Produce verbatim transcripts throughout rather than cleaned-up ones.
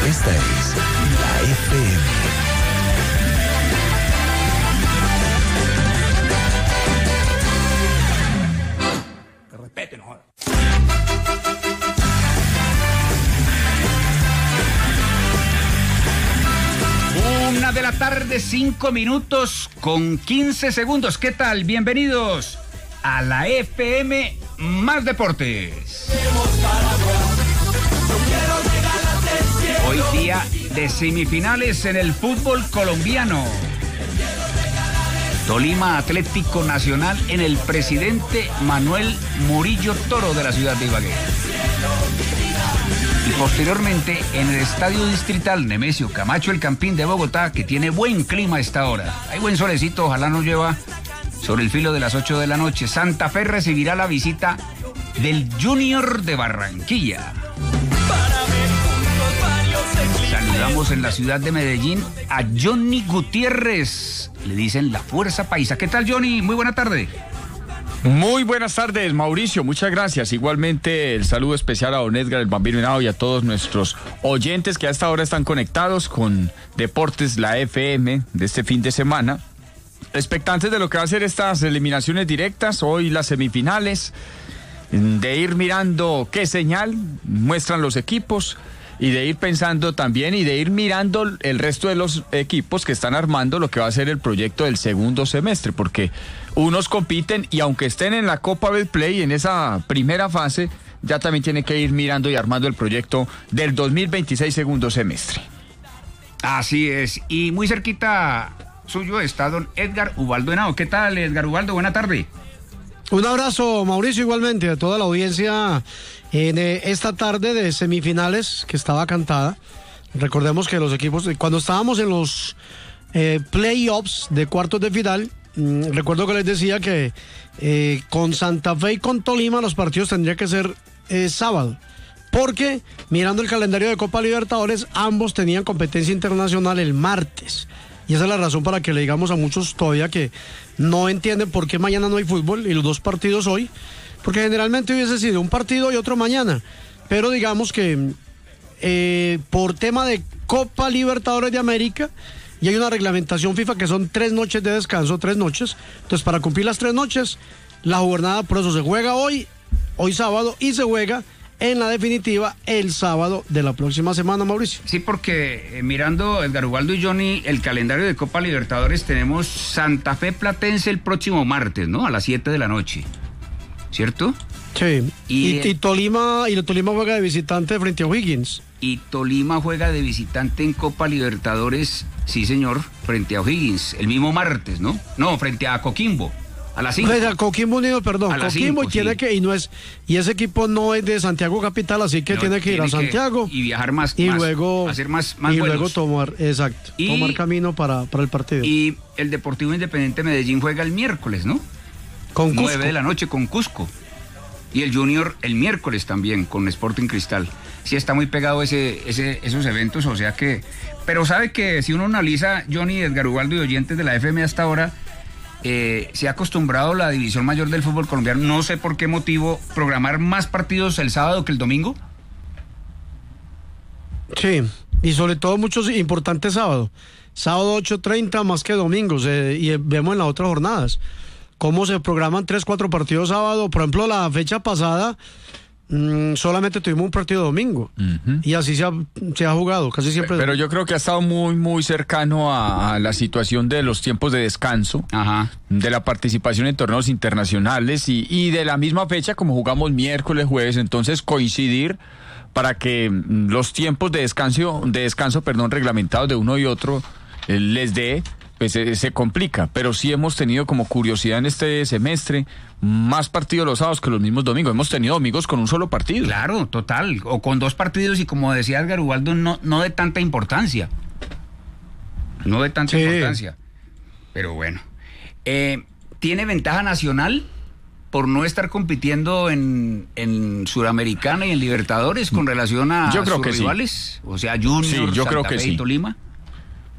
Esta es la F M. Que respeten, joder. Una de la tarde, cinco minutos con quince segundos. ¿Qué tal? Bienvenidos a la F M Más Deportes. Hoy día de semifinales en el fútbol colombiano. Tolima Atlético Nacional en el Presidente Manuel Murillo Toro de la ciudad de Ibagué. Y posteriormente en el Estadio Distrital Nemesio Camacho El Campín de Bogotá, que tiene buen clima a esta hora. Hay buen solecito, ojalá nos llueva sobre el filo de las ocho de la noche. Santa Fe recibirá la visita del Junior de Barranquilla. Saludamos en la ciudad de Medellín a Johnny Gutiérrez. Le dicen la Fuerza Paisa. ¿Qué tal, Johnny? Muy buena tarde. Muy buenas tardes, Mauricio, muchas gracias. Igualmente el saludo especial a don Edgar, el Bambino Henao, y a todos nuestros oyentes que a esta hora están conectados con Deportes, la F M, de este fin de semana. Expectantes de lo que va a ser estas eliminaciones directas, hoy las semifinales, de ir mirando qué señal muestran los equipos y de ir pensando también y de ir mirando el resto de los equipos que están armando lo que va a ser el proyecto del segundo semestre, porque unos compiten y aunque estén en la Copa Betplay en esa primera fase, ya también tienen que ir mirando y armando el proyecto del dos mil veintiséis segundo semestre. Así es, y muy cerquita suyo está don Edgar Ubaldo Henao. ¿Qué tal, Edgar Ubaldo? Buena tarde. Un abrazo, Mauricio, igualmente a toda la audiencia en eh, esta tarde de semifinales que estaba cantada. Recordemos que los equipos, cuando estábamos en los eh, playoffs de cuartos de final, mmm, recuerdo que les decía que eh, con Santa Fe y con Tolima los partidos tendrían que ser eh, sábado, porque mirando el calendario de Copa Libertadores, ambos tenían competencia internacional el martes. Y esa es la razón para que le digamos a muchos todavía que no entienden por qué mañana no hay fútbol y los dos partidos hoy, porque generalmente hubiese sido un partido y otro mañana, pero digamos que eh, por tema de Copa Libertadores de América, y hay una reglamentación FIFA que son tres noches de descanso, tres noches, entonces para cumplir las tres noches, la jornada por eso se juega hoy, hoy sábado, y se juega en la definitiva el sábado de la próxima semana, Mauricio. Sí, porque eh, mirando Edgar Ubaldo y Johnny, el calendario de Copa Libertadores, tenemos Santa Fe Platense el próximo martes, ¿no? A las siete de la noche, ¿cierto? Sí, y, y, y Tolima y Tolima juega de visitante frente a O'Higgins. Y Tolima juega de visitante en Copa Libertadores, sí señor, frente a O'Higgins, el mismo martes, ¿no? No, frente a Coquimbo. A las cinco. A Coquimbo Unido, perdón. A Coquimbo cinco, y tiene sí. que, y no es, y ese equipo no es de Santiago Capital, así que no, tiene que ir a Santiago. Y viajar más. Y más, luego. hacer más, más y vuelos. luego tomar, exacto. Y, tomar camino para, para el partido. Y el Deportivo Independiente Medellín juega el miércoles, ¿no? Con Cusco. nueve de la noche con Cusco. Y el Junior el miércoles también con Sporting Cristal. Sí está muy pegado ese, ese, esos eventos, o sea que. Pero sabe que si uno analiza, Johnny, Edgar Ubaldo y oyentes de la F M hasta ahora. Eh, se ha acostumbrado la división mayor del fútbol colombiano, no sé por qué motivo, programar más partidos el sábado que el domingo. Sí, y sobre todo muchos importantes sábados. Sábado ocho treinta más que domingos, eh, y vemos en las otras jornadas cómo se programan tres, cuatro partidos sábado. Por ejemplo, la fecha pasada mmm, solamente tuvimos un partido domingo, uh-huh. y así se ha, se ha jugado casi siempre. Pero yo creo que ha estado muy muy cercano a, a la situación de los tiempos de descanso, Ajá. de la participación en torneos internacionales y, y de la misma fecha como jugamos miércoles, jueves, entonces coincidir para que los tiempos de descanso, de descanso, perdón, reglamentados de uno y otro eh, les dé. Pues se, se complica, pero sí hemos tenido como curiosidad en este semestre más partidos los sábados que los mismos domingos. Hemos tenido domingos con un solo partido. Claro, total, o con dos partidos y como decía Edgar Ubaldo, no, no de tanta importancia. No de tanta sí. importancia. Pero bueno. Eh, ¿Tiene ventaja Nacional por no estar compitiendo en, en Suramericana y en Libertadores con relación a yo creo sus que rivales? Sí. O sea, Junior, sí, yo Santa creo que Fe sí. y Tolima.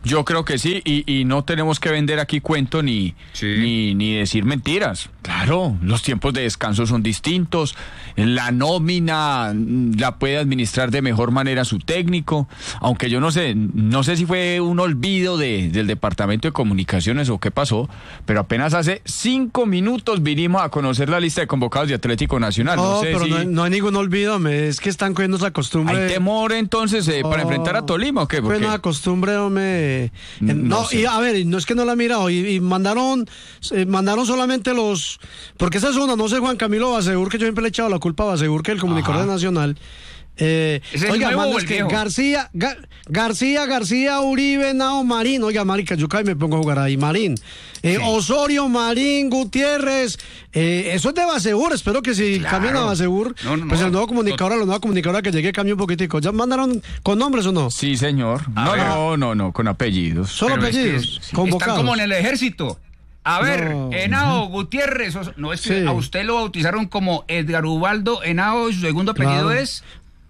Yo creo que sí, y, y no tenemos que vender aquí cuento ni, Sí. ni, ni decir mentiras. Claro, los tiempos de descanso son distintos, la nómina mm, la puede administrar de mejor manera su técnico, aunque yo no sé, no sé si fue un olvido de, del Departamento de Comunicaciones o qué pasó, pero apenas hace cinco minutos vinimos a conocer la lista de convocados de Atlético Nacional. No, No, sé pero si no, hay, no hay ningún olvido, hombre, es que están cogiendo esa costumbre. hay temor entonces eh, para Oh, enfrentar a Tolima o qué. Fue Porque una costumbre, hombre. No No, sé. y a ver, no es que no la ha mirado, y, y mandaron eh, mandaron solamente los. Porque esa es una, no sé, Juan Camilo Basegur, que yo siempre le he echado la culpa a Basegur, que es el comunicador Ajá. de Nacional. Eh, ¿Es el oiga, nuevo manda o es el que viejo? García, Ga- García, García, Uribe, Nao, Marín. Oiga, marica, yo caí y me pongo a jugar ahí, Marín. Eh, Sí. Osorio, Marín, Gutiérrez. Eh, eso es de Basegur. Espero que si Claro. cambian a Basegur, No, no, pues no. el nuevo comunicador, la nueva comunicadora que llegue cambie un poquitico. ¿Ya mandaron con nombres o no? Sí, señor. A No, ver. no, no, no, con apellidos. Solo Pero es que apellidos, es- convocados. Están como en el ejército. A ver, No. Henao Gutiérrez. o- No es que Sí. a usted lo bautizaron como Edgar Ubaldo Henao y su segundo apellido Claro. es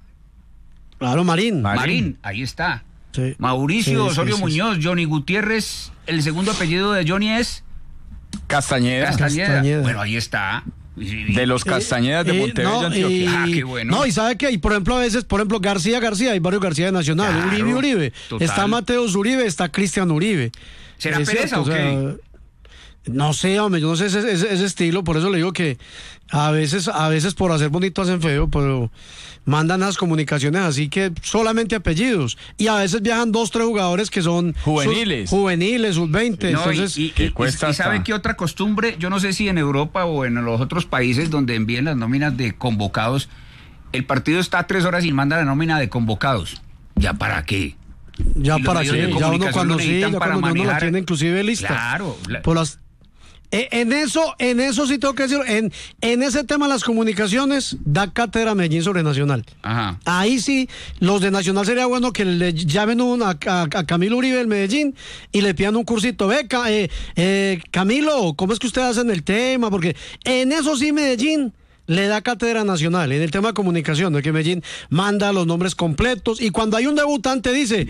Claro, Marín. Marín. Marín. Ahí está. Sí. Mauricio Sí, sí, Osorio sí, sí. Muñoz, Johnny Gutiérrez. El segundo apellido de Johnny es Castañeda. Castañeda. Castañeda. Bueno, ahí está. Y- y- De los Castañedas de Eh, Montevideo, no, Antioquia. y- Ah, qué bueno. No, y sabe que, y por ejemplo, a veces, por ejemplo, García García, hay varios García de Nacional, Claro, Uribe Uribe, total. está Mateus Uribe, está Cristian Uribe. ¿Será Es pereza o qué? no sé, hombre, yo no sé ese, ese- ese estilo, por eso le digo que a veces, a veces por hacer bonito hacen feo, pero mandan las comunicaciones así que solamente apellidos. Y a veces viajan dos, tres jugadores que son Juveniles. sus- juveniles, sus veinte. No, y- entonces, y, que y- cuesta y sabe hasta- qué otra costumbre, yo no sé si en Europa o en los otros países donde envían las nóminas de convocados, el partido está tres horas y manda la nómina de convocados. ¿Ya para qué? ya y los para medios qué, de ya uno comunicación cuando lo sí, necesitan ya para cuando uno la manejar- tiene inclusive lista. Claro. la- Por las, eh, en eso, en eso sí tengo que decir, en, en ese tema las comunicaciones da cátedra Medellín sobre Nacional. Ajá. Ahí sí, los de Nacional sería bueno que le llamen un- a, a- a Camilo Uribe del Medellín y le pidan un cursito. Ve, Ca- eh, eh, Camilo, ¿cómo es que ustedes hacen el tema? Porque en eso sí Medellín le da cátedra nacional, en el tema de comunicación, de que Medellín manda los nombres completos y cuando hay un debutante dice,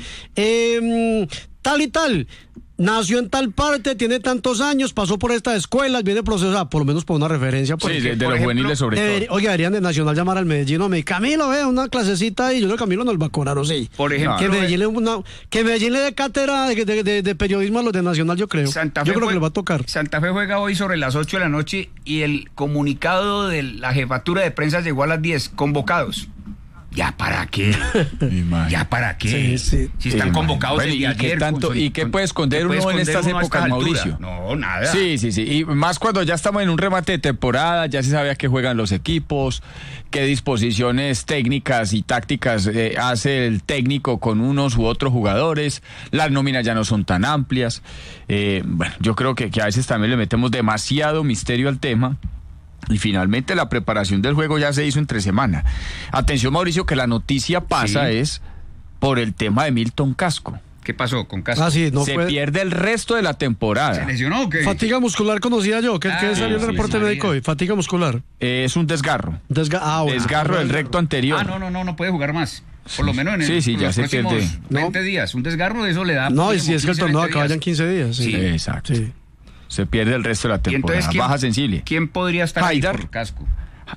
eh, tal y tal, nació en tal parte, tiene tantos años, pasó por estas escuelas, viene procesada, por lo menos por una referencia. Pues, Sí, porque, de, de por los ejemplo, juveniles sobre Debería- todo. oye, deberían de Nacional llamar al Medellín, no, me Camilo, ve, una clasecita ahí, yo creo que Camilo nos va a cobrar, o sí. Por ejemplo, que Medellín, le, una- que Medellín le dé cátedra de, de- de- de periodismo a los de Nacional, yo creo. Santa Fe yo creo jue- que le va a tocar. Santa Fe juega hoy sobre las ocho de la noche y el comunicado de la jefatura de prensa llegó a las diez, convocados. ¿Ya para qué? Imagínate. ¿Ya para qué? Sí, sí. Si están Sí, convocados bueno, desde ¿y qué ayer. tanto- con- y qué con- puede esconder ¿qué puede uno en esconder estas uno a épocas, altura? Mauricio? No, nada. Sí, sí, sí. Y más cuando ya estamos en un remate de temporada, ya se sabía que juegan los equipos, qué disposiciones técnicas y tácticas eh, hace el técnico con unos u otros jugadores. Las nóminas ya no son tan amplias. Eh, bueno, yo creo que, que a veces también le metemos demasiado misterio al tema. Y finalmente la preparación del juego ya se hizo entre semana. Atención, Mauricio, que la noticia pasa Sí. es por el tema de Milton Casco. ¿Qué pasó con Castro? Ah, sí, no se puede- pierde el resto de la temporada. ¿Se lesionó o qué? Fatiga muscular conocía yo, que, que Ah, salió el sí, reporte María. médico hoy. Fatiga muscular. Eh, es un desgarro. Desga ah, bueno. Desgarro del recto anterior. Ah, no, no, no, no puede jugar más. Por lo menos en el, Sí, sí, por ya los se próximos pierde. veinte No. días. Un desgarro de eso le da. No, y mínimo si es que el quince, torneo veinte acaba ya en días. quince días. Sí. Sí. Exacto. Sí. Se pierde el resto de la Y temporada. entonces, ¿quién, Baja sensible. ¿quién podría estar ahí Haidar. por Casco?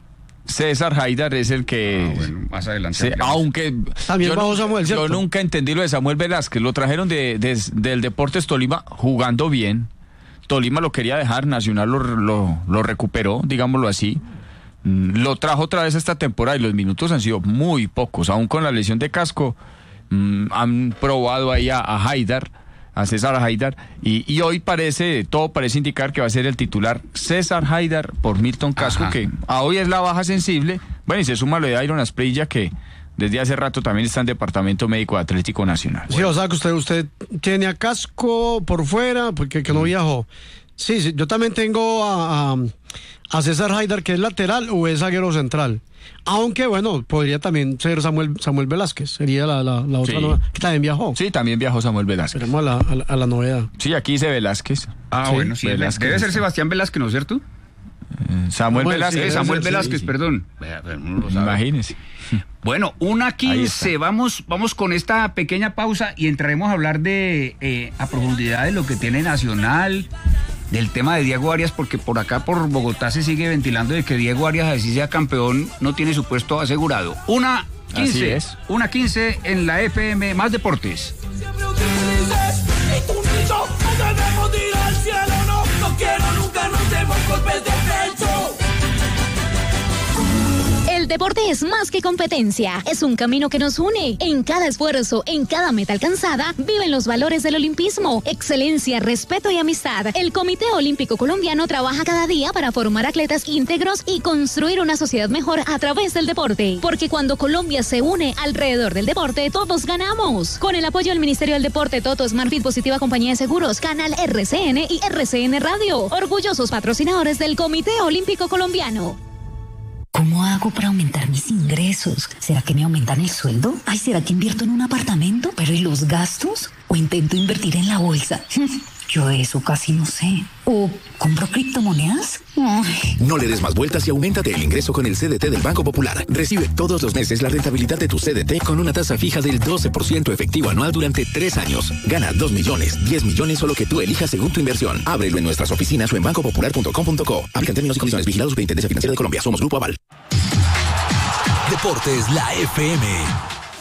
César Haidar es el que... Ah, bueno, más adelante. se- hablamos. aunque También yo, bajó nunca, Samuel, yo ¿cierto? nunca entendí lo de Samuel Velázquez. Lo trajeron de, de- del Deportes Tolima jugando bien. Tolima lo quería dejar, Nacional lo, lo, lo recuperó, digámoslo así. Mm, Lo trajo otra vez esta temporada y los minutos han sido muy pocos. Aún con la lesión de Casco, mm, han probado ahí a, a Haidar, a César Haidar, y, y hoy parece, todo parece indicar que va a ser el titular César Haidar por Milton Casco, Ajá. que a hoy es la baja sensible. Bueno, y se suma lo de Iron Asprilla, que desde hace rato también está en Departamento Médico de Atlético Nacional. Sí, o sea que usted, usted tiene a Casco por fuera, porque que no viajó. Sí, sí, yo también tengo a, a, a César Haidar, que es lateral o es zaguero central. Aunque, bueno, podría también ser Samuel Samuel Velázquez, sería la, la, la otra Sí. nueva, que también viajó. Sí, también viajó Samuel Velázquez. Esperemos a la, a la, a la novedad. Sí, aquí dice Velázquez. Ah, Sí, bueno, sí. Velázquez Debe ser está. Sebastián Velázquez, ¿no es cierto? Samuel Bueno, Velázquez. Eh, Samuel Sí, Velázquez, sí. perdón. Vea, pero uno lo sabe. Imagínese. Bueno, una Ahí quince, está. vamos, vamos con esta pequeña pausa y entraremos a hablar de eh, a profundidad de lo que tiene Nacional, del tema de Diego Arias, porque por acá por Bogotá se sigue ventilando de que Diego Arias, así sea campeón, no tiene su puesto asegurado. Una Así quince, es. una quince en la F M, más deportes. Siempre utilices y tú y yo no debemos ir al cielo, no, no quiero nunca nos demos golpes de pecho. El deporte es más que competencia, es un camino que nos une. En cada esfuerzo, en cada meta alcanzada, viven los valores del olimpismo, excelencia, respeto y amistad. El Comité Olímpico Colombiano trabaja cada día para formar atletas íntegros y construir una sociedad mejor a través del deporte. Porque cuando Colombia se une alrededor del deporte, todos ganamos. Con el apoyo del Ministerio del Deporte, Toto, Smartfit, Positiva Compañía de Seguros, Canal R C N y R C N Radio. Orgullosos patrocinadores del Comité Olímpico Colombiano. ¿Cómo hago para aumentar mis ingresos? ¿Será que me aumentan el sueldo? Ay, ¿será que invierto en un apartamento? ¿Pero y los gastos? ¿O intento invertir en la bolsa? Yo de eso casi no sé. ¿O compro criptomonedas? Ay. No le des más vueltas y auméntate el ingreso con el C D T del Banco Popular. Recibe todos los meses la rentabilidad de tu C D T con una tasa fija del doce por ciento efectivo anual durante tres años. Gana dos millones, diez millones o lo que tú elijas según tu inversión. Ábrelo en nuestras oficinas o en banco popular punto com punto co. Aplican términos y condiciones. Vigilado Superintendencia Financiera de Colombia. Somos Grupo Aval. Deportes, la F M.